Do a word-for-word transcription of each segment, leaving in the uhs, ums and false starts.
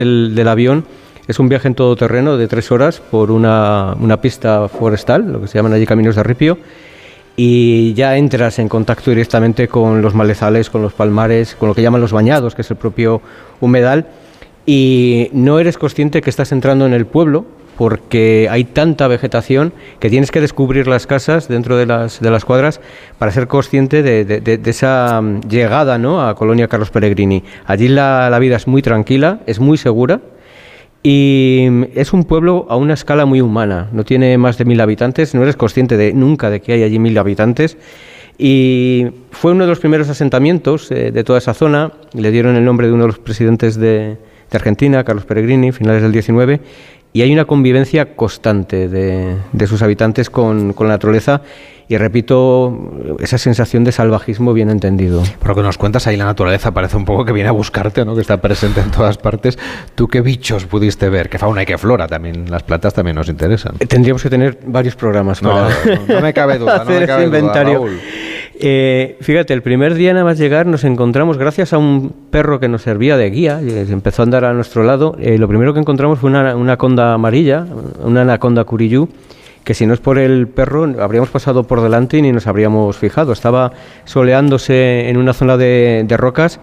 del, del avión es un viaje en todoterreno de tres horas por una, una pista forestal, lo que se llaman allí caminos de ripio, y ya entras en contacto directamente con los malezales, con los palmares, con lo que llaman los bañados, que es el propio humedal, y no eres consciente que estás entrando en el pueblo, porque hay tanta vegetación que tienes que descubrir las casas dentro de las, de las cuadras para ser consciente de, de, de, de esa llegada, ¿no?, a Colonia Carlos Pellegrini. Allí la, la vida es muy tranquila, es muy segura y es un pueblo a una escala muy humana. No tiene más de mil habitantes, no eres consciente de, nunca de que hay allí mil habitantes. Y fue uno de los primeros asentamientos eh, de toda esa zona. Le dieron el nombre de uno de los presidentes de, de Argentina, Carlos Pellegrini, finales del diecinueve. Y hay una convivencia constante de, de sus habitantes con, con la naturaleza y, repito, esa sensación de salvajismo bien entendido. Por lo que nos cuentas, ahí la naturaleza parece un poco que viene a buscarte, ¿no?, que está presente en todas partes. ¿Tú qué bichos pudiste ver? ¿Qué fauna y qué flora? También las plantas también nos interesan. Tendríamos que tener varios programas para no, no, no me cabe duda, hacer no me cabe ese inventario. Duda, Raúl. Eh, fíjate, el primer día nada más llegar nos encontramos, gracias a un perro que nos servía de guía, y empezó a andar a nuestro lado, eh, lo primero que encontramos fue una, una anaconda amarilla, una anaconda curiyú, que si no es por el perro habríamos pasado por delante y ni nos habríamos fijado. Estaba soleándose en una zona de, de rocas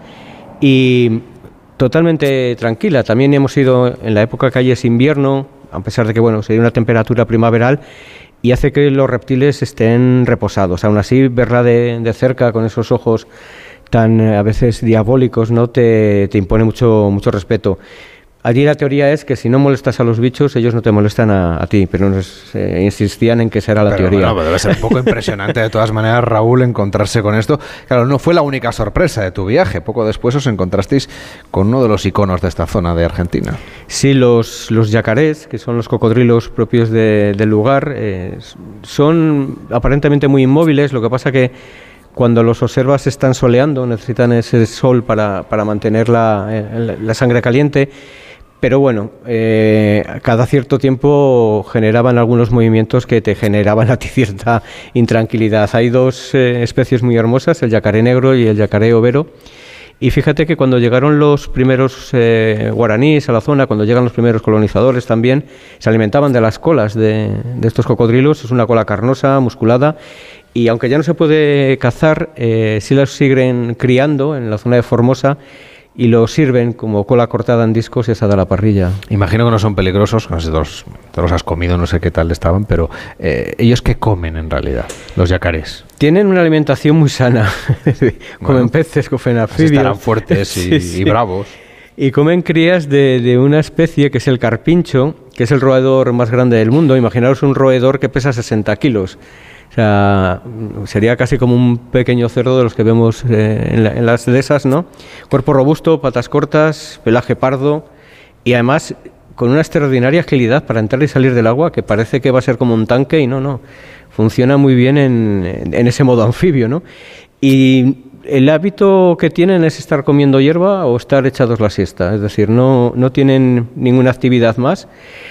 y totalmente tranquila. También hemos ido en la época que hay es invierno, a pesar de que bueno, sería una temperatura primaveral, y hace que los reptiles estén reposados. Aún así, verla de, de cerca con esos ojos tan a veces diabólicos, ¿no?, te, te impone mucho, mucho respeto. Allí la teoría es que si no molestas a los bichos, ellos no te molestan a, a ti, pero nos eh, insistían en que esa era la pero, teoría. Bueno, pero debe ser un poco impresionante de todas maneras, Raúl, encontrarse con esto. Claro, no fue la única sorpresa de tu viaje. Poco después os encontrasteis con uno de los iconos de esta zona de Argentina. Sí, los, los yacarés, que son los cocodrilos propios de, del lugar, eh, son aparentemente muy inmóviles. Lo que pasa que cuando los observas se están soleando, necesitan ese sol para, para mantener la, la, la sangre caliente. Pero bueno, eh, cada cierto tiempo generaban algunos movimientos que te generaban a ti cierta intranquilidad. Hay dos eh, especies muy hermosas, el yacaré negro y el yacaré overo. Y fíjate que cuando llegaron los primeros eh, guaraníes a la zona, cuando llegan los primeros colonizadores también, se alimentaban de las colas de, de estos cocodrilos. Es una cola carnosa, musculada, y aunque ya no se puede cazar, eh, sí las siguen criando en la zona de Formosa, y lo sirven como cola cortada en discos y asada a la parrilla. Imagino que no son peligrosos, no sé, todos, todos los has comido, no sé qué tal estaban, pero eh, ¿ellos qué comen en realidad, los yacarés? Tienen una alimentación muy sana, comen bueno, peces, comen anfibios. Estarán fuertes y, sí, sí. y bravos. Y comen crías de, de una especie que es el carpincho, que es el roedor más grande del mundo. Imaginaos un roedor que pesa sesenta kilos. O sea, sería casi como un pequeño cerdo de los que vemos eh, en, la, en las dehesas, ¿no? Cuerpo robusto, patas cortas, pelaje pardo y además con una extraordinaria agilidad para entrar y salir del agua, que parece que va a ser como un tanque y no, no. Funciona muy bien en, en ese modo anfibio, ¿no? Y el hábito que tienen es estar comiendo hierba o estar echados la siesta, es decir, no, no tienen ninguna actividad más.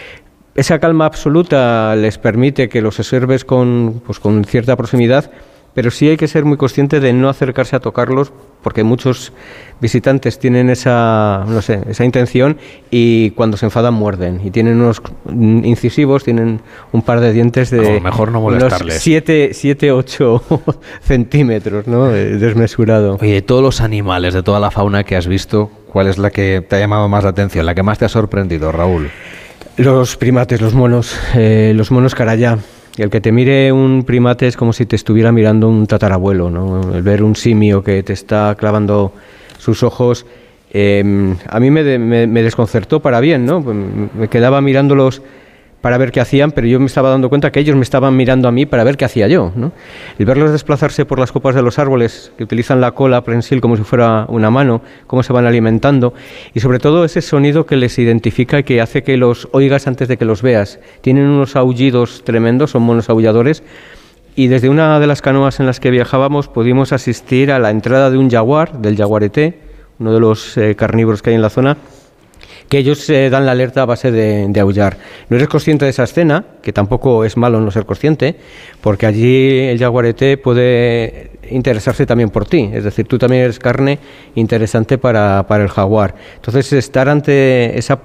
Esa calma absoluta les permite que los observes con, pues, con cierta proximidad, pero sí hay que ser muy consciente de no acercarse a tocarlos, porque muchos visitantes tienen esa, no sé, esa intención y cuando se enfadan muerden. Y tienen unos incisivos, tienen un par de dientes de no, mejor no molestarles. siete, siete, ocho centímetros, ¿no?, desmesurado. Oye, de todos los animales, de toda la fauna que has visto, ¿cuál es la que te ha llamado más la atención, la que más te ha sorprendido, Raúl? Los primates, los monos, eh, los monos carayá. El que te mire un primate es como si te estuviera mirando un tatarabuelo, ¿no? El ver un simio que te está clavando sus ojos, eh, a mí me, de, me, me desconcertó para bien, ¿no? Me quedaba mirándolos para ver qué hacían, pero yo me estaba dando cuenta que ellos me estaban mirando a mí para ver qué hacía yo, ¿no? El verlos desplazarse por las copas de los árboles, que utilizan la cola prensil como si fuera una mano, cómo se van alimentando, y sobre todo ese sonido que les identifica y que hace que los oigas antes de que los veas. Tienen unos aullidos tremendos, son monos aulladores, y desde una de las canoas en las que viajábamos pudimos asistir a la entrada de un jaguar, del jaguarete, uno de los eh, carnívoros que hay en la zona, que ellos eh, dan la alerta a base de, de aullar. No eres consciente de esa escena, que tampoco es malo no ser consciente, porque allí el jaguarete puede interesarse también por ti, es decir, tú también eres carne interesante para, para el jaguar. Entonces, estar ante esa